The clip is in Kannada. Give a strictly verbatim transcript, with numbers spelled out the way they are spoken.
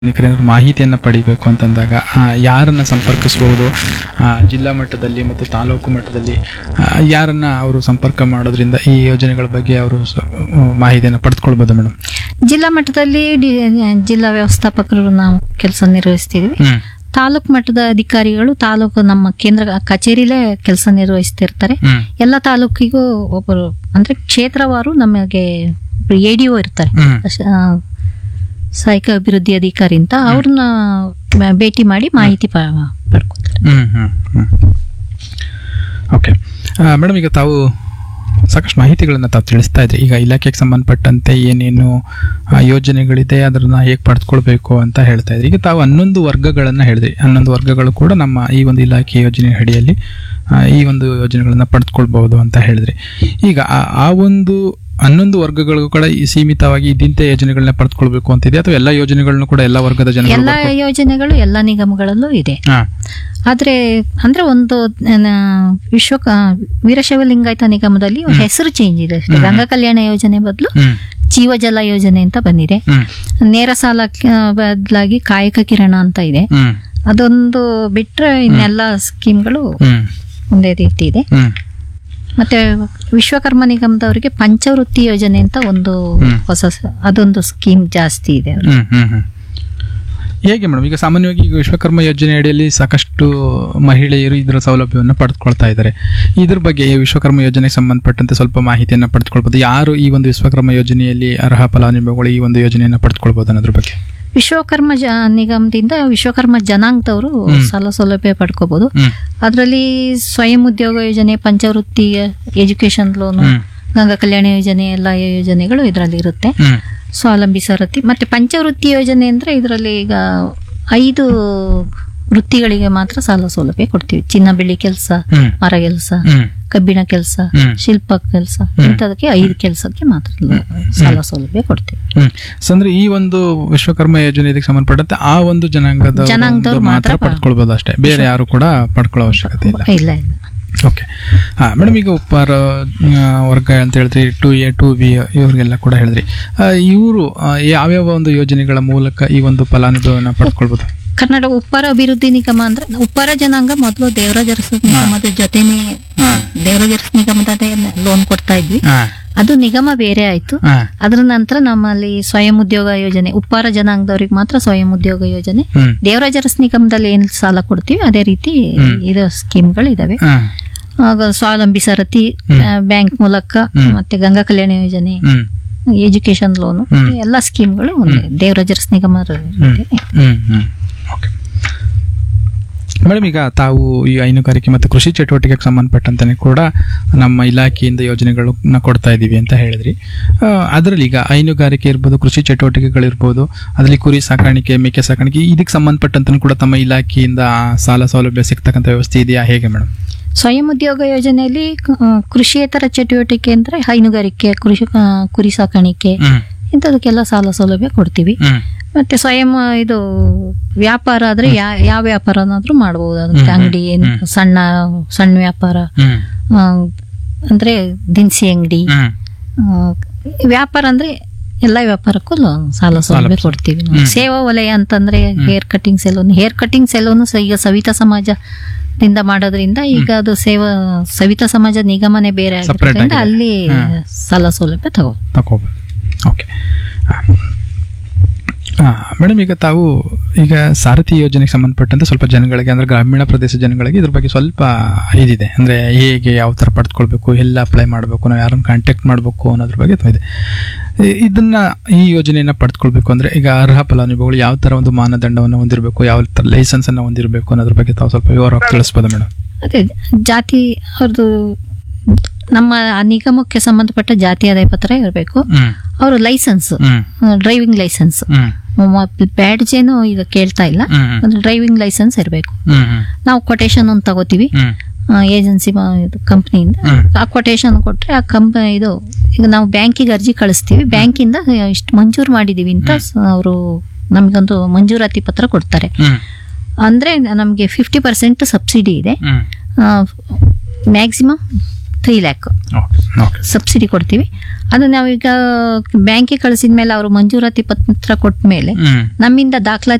ಏನಾದ್ರು ಮಾಹಿತಿಯನ್ನು ಪಡಿಬೇಕು ಅಂತಂದಾಗ ಆ, ಯಾರನ್ನ ಸಂಪರ್ಕಿಸಬಹುದು? ಆ, ಜಿಲ್ಲಾ ಮಟ್ಟದಲ್ಲಿ ಮತ್ತು ತಾಲೂಕು ಮಟ್ಟದಲ್ಲಿ ಆ, ಯಾರನ್ನ ಅವರು ಸಂಪರ್ಕ ಮಾಡೋದ್ರಿಂದ ಈ ಯೋಜನೆಗಳ ಬಗ್ಗೆ ಅವರು ಸ- ಮಾಹಿತಿಯನ್ನು ಪಡೆದುಕೊಳ್ಬೋದು ಮೇಡಮ್? ಜಿಲ್ಲಾ ಮಟ್ಟದಲ್ಲಿ ಡಿ- ಜಿಲ್ಲಾ ವ್ಯವಸ್ಥಾಪಕರು ನಾವು ಕೆಲಸ ನಿರ್ವಹಿಸ್ತಿದ್ವಿ. ಹ್ಮ್ ತಾಲೂಕು ಮಟ್ಟದ ಅಧಿಕಾರಿಗಳು ತಾಲೂಕು ನಮ್ಮ ಕೇಂದ್ರ ಕಚೇರಿಲೇ ಕೆಲಸ ನಿರ್ವಹಿಸ್ತಿರ್ತಾರೆ. ಹ್ಮ್ ಎಲ್ಲ ತಾಲೂಕಿಗೂ ಒಬ್ಬರು ಅಂದ್ರೆ ಕ್ಷೇತ್ರವಾರು ನಮಗೆ ಎಡಿಒ ಇರ್ತಾರೆ, ಹ್ಮ್ ಆ, ಸಹಾಯಕ ಅಭಿವೃದ್ಧಿ ಅಧಿಕಾರಿ ಅಂತ. ಅವ್ರನ್ನ ಬ- ಭೇಟಿ ಮಾಡಿ ಮಾಹಿತಿ ಪ- ಪಡ್ಕೊತಾರೆ. ಹ್ಮ್ ಹ್ಮ್ ಹ್ಮ್ ಓಕೆ ಮೇಡಮ್, ಈಗ ತಾವು ಸಾಕಷ್ಟು ಮಾಹಿತಿಗಳನ್ನು ತಾವು ತಿಳಿಸ್ತಾ ಇದ್ರಿ. ಈಗ ಇಲಾಖೆಗೆ ಸಂಬಂಧಪಟ್ಟಂತೆ ಏನೇನು ಆ, ಯೋಜನೆಗಳಿದೆ ಅದನ್ನ ಹೇಗೆ ಪಡೆದುಕೊಳ್ಬೇಕು ಅಂತ ಹೇಳ್ತಾ ಇದ್ರಿ. ಈಗ ತಾವು ಹನ್ನೊಂದು ವರ್ಗಗಳನ್ನು ಹೇಳಿದ್ರಿ. ಹನ್ನೊಂದು ವರ್ಗಗಳು ಕೂಡ ನಮ್ಮ ಈ ಒಂದು ಇಲಾಖೆ ಯೋಜನೆ ಅಡಿಯಲ್ಲಿ ಆ, ಈ ಒಂದು ಯೋಜನೆಗಳನ್ನ ಪಡೆದುಕೊಳ್ಬಹುದು ಅಂತ ಹೇಳಿದ್ರಿ. ಈಗ ಆ- ಆ ಒಂದು ಹನ್ನೊಂದು ವರ್ಗಗಳಿಗೂ ಕೂಡ ಈ ಸೀಮಿತವಾಗಿ ಇದ್ದಂಥ ಯೋಜನೆಗಳನ್ನ ಪಡೆದುಕೊಳ್ಬೇಕು ಅಂತಿದೆ, ಅಥವಾ ಎಲ್ಲ ಯೋಜನೆಗಳನ್ನು ಕೂಡ ಎಲ್ಲ ವರ್ಗದ ಜನಗಳು ಎಲ್ಲ ಪಡ್ಕೊ- ಯೋಜನೆಗಳು ಎಲ್ಲ ನಿಗಮಗಳಲ್ಲೂ ಇದೆ. ಹಾ ಆದ್ರೆ ಅಂದ್ರೆ ಒಂದು ಆ, ವಿಶ್ವ ಕ- ವೀರಶೈವ ಲಿಂಗಾಯತ ನಿಗಮದಲ್ಲಿ ಒಂದು ಹೆಸರು ಚೇಂಜ್ ಇದೆ ಅಷ್ಟೇ. ಹ್ಮ್. ಗಂಗಾ ಕಲ್ಯಾಣ ಯೋಜನೆ ಬದಲು ಹ್ಮ್ ಜೀವಜಲ ಯೋಜನೆ ಅಂತ ಬಂದಿದೆ. ಹ್ಮ್ ನೇರ ಸಾಲ ಬದಲಾಗಿ ಕಾಯಕ ಕಿರಣ ಅಂತ ಇದೆ. ಹ್ಮ್ ಅದೊಂದು ಬಿಟ್ರೆ ಇನ್ನೆಲ್ಲ ಸ್ಕೀಮ್ಗಳು ಹ್ಮ್ ಒಂದೇ ರೀತಿ ಇದೆ. ಹ್ಮ್ ಮತ್ತೆ ವಿಶ್ವಕರ್ಮ ನಿಗಮದವರಿಗೆ ಪಂಚವೃತ್ತಿ ಯೋಜನೆ ಅಂತ ಒಂದು ಹ್ಮ್. ಹೊಸ ಸ- ಅದೊಂದು ಸ್ಕೀಮ್ ಜಾಸ್ತಿ ಇದೆ ಅವ್ರಿಗೆ. ಹ್ಮ್ ಹ್ಮ್ ಹ್ಮ್ ಹೇಗೆ ಮೇಡಮ್, ಈಗ ಸಾಮಾನ್ಯವಾಗಿ ಈಗ ವಿಶ್ವಕರ್ಮ ಯೋಜನೆ ಅಡಿಯಲ್ಲಿ ಸಾಕಷ್ಟು ಮಹಿಳೆಯರು ಇದರ ಸೌಲಭ್ಯವನ್ನು ಪಡೆದುಕೊಳ್ತಾ ಇದ್ದಾರೆ. ಇದ್ರ ಬಗ್ಗೆ ಈ ವಿಶ್ವಕರ್ಮ ಯೋಜನೆಗೆ ಸಂಬಂಧಪಟ್ಟಂತೆ ಸ್ವಲ್ಪ ಮಾಹಿತಿಯನ್ನು ಪಡೆದುಕೊಳ್ಬೋದು. ಯಾರು ಈ ಒಂದು ವಿಶ್ವಕರ್ಮ ಯೋಜನೆಯಲ್ಲಿ ಅರ್ಹ ಫಲಾನುಭವಿಗಳು ಈ ಒಂದು ಯೋಜನೆಯನ್ನು ಪಡೆದುಕೊಳ್ಬೋದು ಅನ್ನೋದ್ರ ಬಗ್ಗೆ? ವಿಶ್ವಕರ್ಮ ಜ ನಿಗಮದಿಂದ ವಿಶ್ವಕರ್ಮ ಜನಾಂಗದವರು ಹ್ಮ್. ಸಾಲ ಸೌಲಭ್ಯ ಪಡ್ಕೋಬಹುದು. ಹ್ಮ್ ಅದರಲ್ಲಿ ಸ್ವಯಂ ಉದ್ಯೋಗ ಯೋಜನೆ, ಪಂಚವೃತ್ತಿ ಎಜುಕೇಶನ್ ಲೋನು, ಹ್ಮ್ ಗಂಗಾ ಕಲ್ಯಾಣ ಯೋಜನೆ ಎಲ್ಲ ಯೋಜನೆಗಳು ಇದರಲ್ಲಿ ಇರುತ್ತೆ. ಹ್ಮ್ ಸ್ವಾವಲಂಬಿ ಸರತಿ ಮತ್ತೆ ಪಂಚವೃತ್ತಿ ಯೋಜನೆ ಅಂದ್ರೆ ಇದರಲ್ಲಿ ಈಗ ಐದು ವೃತ್ತಿಗಳಿಗೆ ಮಾತ್ರ ಸಾಲ ಸೌಲಭ್ಯ ಕೊಡ್ತೀವಿ. ಚಿನ್ನ ಬೆಳ್ಳಿ ಕೆಲಸ, ಹ್ಮ್ ಮರ ಕೆಲಸ, ಹ್ಮ್ ಕಬ್ಬಿಣ ಕೆಲಸ, ಹ್ಮ್. ಶಿಲ್ಪ ಕೆಲಸ, ಇಂಥದಕ್ಕೆ ಐದು ಕೆಲಸಕ್ಕೆ ಮಾತ್ರ ಸಾಲ ಸೌಲಭ್ಯ ಕೊಡ್ತೀವಿ. ಹ್ಮ್ ಸೊ ಅಂದ್ರೆ ಈ ಒಂದು ವಿಶ್ವಕರ್ಮ ಯೋಜನೆ ಇದಕ್ಕೆ ಸಂಬಂಧಪಟ್ಟಂತೆ ಆ ಒಂದು ಜನಾಂಗದ ಜನಾಂಗದವ್ರು ಮಾತ್ರ ಮಾತ್ರ ಪಡ್ಕೊಳ್ಬೋದು ಅಷ್ಟೇ, ಬೇರೆ ಯಾರು ಕೂಡ ಪಡ್ಕೊಳ್ಳೋ ಅವಶ್ಯಕತೆ ಇಲ್ಲ. ಇಲ್ಲ ಇಲ್ಲ ಓಕೆ ಹಾ ಮೇಡಮ್, ಈಗ ಉಪ್ಪಾರ ಆ, ವರ್ಗ ಅಂತ ಹೇಳಿದ್ರಿ, ಟು ಎ ಟು ಬಿ ಇವ್ರಿಗೆಲ್ಲ ಕೂಡ ಹೇಳಿದ್ರಿ. ಇವರು ಯಾವ್ಯಾವ ಒಂದು ಯೋಜನೆಗಳ ಮೂಲಕ ಈ ಒಂದು ಫಲಾನುಭವಿಯನ್ನ ಪಡ್ಕೊಳ್ಬೋದು? ಕರ್ನಾಟಕ ಉಪ್ಪಾರ ಅಭಿವೃದ್ಧಿ ನಿಗಮ ಅಂದ್ರೆ ಉಪ್ಪಾರ ಜನಾಂಗ ಮೊದಲು ದೇವರಾಜ ಅರಸು ನಿಗಮದ ಜೊತೆನೆ ದೇವರಾಜ ಅರಸು ನಿಗಮದ ಲೋನ್ ಕೊಡ್ತಾ ಇದ್ವಿ. ಹಾ ಅದು ನಿಗಮ ಬೇರೆ ಆಯ್ತು. ಹಾ ಅದ್ರ ನಂತರ ನಮ್ಮಲ್ಲಿ ಸ್ವಯಂ ಉದ್ಯೋಗ ಯೋಜನೆ, ಉಪ್ಪಾರ ಜನಾಂಗದವ್ರಿಗೆ ಮಾತ್ರ ಸ್ವಯಂ ಉದ್ಯೋಗ ಯೋಜನೆ. ಹ್ಮ್ ದೇವರಾಜ ಅರಸು ನಿಗಮದಲ್ಲಿ ಏನ್ ಸಾಲ ಕೊಡ್ತೀವಿ ಅದೇ ರೀತಿ ಹ್ಮ್. ಇರೋ ಸ್ಕೀಮ್ಗಳು ಇದಾವೆ. ಹಾ ಆಗ ಸ್ವಾವಲಂಬಿ ಸರತಿ, ಹ್ಮ್. ಬ್ಯಾಂಕ್ ಮೂಲಕ, ಹ್ಮ್. ಮತ್ತೆ ಗಂಗಾ ಕಲ್ಯಾಣ ಯೋಜನೆ, ಹ್ಮ್ ಎಜುಕೇಶನ್ ಲೋನು, ಹ್ಮ್. ಎಲ್ಲ ಸ್ಕೀಮ್ಗಳು ಒಂದೇ ದೇವರಾಜ ಅರಸು ನಿಗಮ ಹ್ಮ್ ಹ್ಮ್ ಹ್ಮ್ ಓಕೆ ಮೇಡಮ್, ಈಗ ತಾವು ಈ ಹೈನುಗಾರಿಕೆ ಮತ್ತು ಕೃಷಿ ಚಟುವಟಿಕೆಗೆ ಸಂಬಂಧಪಟ್ಟಂತೆ ಕೂಡ ನಮ್ಮ ಇಲಾಖೆಯಿಂದ ಯೋಜನೆಗಳನ್ನ ಕೊಡ್ತಾ ಇದ್ದೀವಿ ಅಂತ ಹೇಳಿದ್ರಿ. ಆ, ಅದರಲ್ಲಿ ಈಗ ಹೈನುಗಾರಿಕೆ ಇರ್ಬೋದು, ಕೃಷಿ ಚಟುವಟಿಕೆಗಳಿರ್ಬೋದು, ಅದರಲ್ಲಿ ಕುರಿ ಸಾಕಾಣಿಕೆ, ಮೇಕೆ ಸಾಕಾಣಿಕೆ, ಇದಕ್ಕೆ ಸಂಬಂಧಪಟ್ಟಂತೆ ಕೂಡ ತಮ್ಮ ಇಲಾಖೆಯಿಂದ ಸಾಲ ಸೌಲಭ್ಯ ಸಿಗ್ತಕ್ಕಂಥ ವ್ಯವಸ್ಥೆ ಇದೆಯಾ, ಹೇಗೆ ಮೇಡಮ್? ಸ್ವಯಂ ಉದ್ಯೋಗ ಯೋಜನೆಯಲ್ಲಿ ಆ, ಕೃಷಿಯೇತರ ಚಟುವಟಿಕೆ ಅಂದ್ರೆ ಹೈನುಗಾರಿಕೆ, ಕೃಷಿ ಆ, ಕುರಿ ಸಾಕಾಣಿಕೆ, ಹ್ಮ್ ಇಂಥದಕ್ಕೆಲ್ಲ ಸಾಲ ಸೌಲಭ್ಯ ಕೊಡ್ತೀವಿ. ಹ್ಮ್ ಮತ್ತೆ ಸ್ವಯಂ ಇದು ವ್ಯಾಪಾರ ಆದ್ರೆ ಯಾ- ಯಾವ ವ್ಯಾಪಾರನಾದ್ರೂ ಮಾಡಬಹುದು. ಅದಕ್ಕೆ ಹ್ಮ್. ಅಂಗಡಿ, ಏನ್ ಹ್ಮ್. ಸಣ್ಣ ಸಣ್ಣ ವ್ಯಾಪಾರ, ಹ್ಮ್ ಆ, ಅಂದ್ರೆ ದಿನಸಿ ಅಂಗಡಿ, ಹ್ಮ್ ಆ, ವ್ಯಾಪಾರ ಅಂದ್ರೆ ಎಲ್ಲ ವ್ಯಾಪಾರಕ್ಕೂ ಲೋನ್ ಸಾಲ ಸೌಲಭ್ಯ ಕೊಡ್ತೀವಿ ನಾವು. ಹ್ಮ್. ಸೇವಾ ವಲಯ ಅಂತಂದ್ರೆ hair cutting salon, hair cutting salon ಈಗ ಸವಿತಾ ಸಮಾಜದಿಂದ ಮಾಡೋದ್ರಿಂದ ಈಗ ಅದು ಸೇವಾ ಸವಿತಾ ಸಮಾಜ ನಿಗಮನೇ ಬೇರೆ Separate ಆಗಿರೋದ್ರಿಂದ ಆಗಿದೆ. ಅಲ್ಲಿ ಹ್ಮ್. ಸಾಲ ಸೌಲಭ್ಯ ತಗೋ ತಗೋಬೋದು. ಓಕೆ ಮೇಡಮ್, ಈಗ ತಾವು ಈಗ ಸಾರಥಿ ಯೋಜನೆಗೆ ಸಂಬಂಧಪಟ್ಟಂತೆ ಸ್ವಲ್ಪ ಜನಗಳಿಗೆ, ಅಂದ್ರೆ ಗ್ರಾಮೀಣ ಪ್ರದೇಶ ಜನಗಳಿಗೆ ಇದ್ರ ಬಗ್ಗೆ ಸ್ವಲ್ಪ ಇದಿದೆ, ಅಂದ್ರೆ ಹೇಗೆ ಯಾವ ಥರ ಪಡೆದುಕೊಳ್ಬೇಕು, ಎಲ್ಲ ಅಪ್ಲೈ ಮಾಡಬೇಕು, ನಾವು ಯಾರನ್ನು ಕಾಂಟ್ಯಾಕ್ಟ್ ಮಾಡಬೇಕು ಅನ್ನೋದ್ರ ಬಗ್ಗೆ ತುಂಬ ಇದೆ. ಇ- ಇದನ್ನ ಈ ಯೋಜನೆಯನ್ನು ಪಡೆದುಕೊಳ್ಬೇಕು ಅಂದ್ರೆ ಈಗ ಅರ್ಹ ಫಲಾನುಭವಿಗಳು ಯಾವ ಥರ ಒಂದು ಮಾನದಂಡವನ್ನು ಹೊಂದಿರಬೇಕು, ಯಾವ ಥರ ಲೈಸೆನ್ಸ್ ಅನ್ನು ಹೊಂದಿರಬೇಕು ಅನ್ನೋದ್ರ ಬಗ್ಗೆ ತಾವು ಸ್ವಲ್ಪ ವಿವರವಾಗಿ ತಿಳಿಸ್ಬೋದು ಮೇಡಮ್? ಅದೇ ಜಾತಿ ಅವ್ರದ್ದು ನಮ್ಮ ಆ ನಿಗಮಕ್ಕೆ ಸಂಬಂಧಪಟ್ಟ ಜಾತಿ ಆದಾಯ ಪತ್ರ ಇರಬೇಕು. ಹ್ಮ್ ಅವರು ಲೈಸೆನ್ಸ್, ಹ್ಮ್ ಡ್ರೈವಿಂಗ್ ಲೈಸೆನ್ಸ್, ಹ್ಮ್ ಬ್ಯಾಡ್ಜ್ ಏನು ಈಗ ಕೇಳ್ತಾ ಇಲ್ಲ, ಹ್ಮ್ ಹ್ಮ್ ಒಂದು ಡ್ರೈವಿಂಗ್ ಲೈಸೆನ್ಸ್ ಇರಬೇಕು. ಹ್ಮ್ ಹ್ಮ್ ನಾವು ಕೊಟೇಶನ್ ಒಂದು ತಗೋತೀವಿ ಹ್ಮ್ ಏಜೆನ್ಸಿ ಕಂಪ್ನಿಯಿಂದ. ಹ್ಮ್. ಆ ಕೊಟೇಶನ್ ಕೊಟ್ರೆ ಆ ಕಂಪ್ ಇದು ಈಗ ನಾವು ಬ್ಯಾಂಕಿಗೆ ಅರ್ಜಿ ಕಳಿಸ್ತೀವಿ, ಬ್ಯಾಂಕಿಂದ ಇಷ್ಟು ಮಂಜೂರು ಮಾಡಿದೀವಿ ಅಂತ ಅವರು ನಮಗೊಂದು ಮಂಜೂರಾತಿ ಪತ್ರ ಕೊಡ್ತಾರೆ. ಹ್ಮ್ ಅಂದ್ರೆ ನಮಗೆ ಫಿಫ್ಟಿ ಪರ್ಸೆಂಟ್ ಸಬ್ಸಿಡಿ ಇದೆ. ಹ್ಮ್ maximum three lac okay subsidy ಕೊಡ್ತೀವಿ. ಅದು ನಾವೀಗ ಬ್ಯಾಂಕಿಗೆ ಕಳಿಸಿದ ಮೇಲೆ ಅವರು ಮಂಜೂರಾತಿ ಪತ್ರ ಕೊಟ್ಟ ಮೇಲೆ ಹ್ಮ್ ನಮ್ಮಿಂದ ದಾಖಲಾತಿ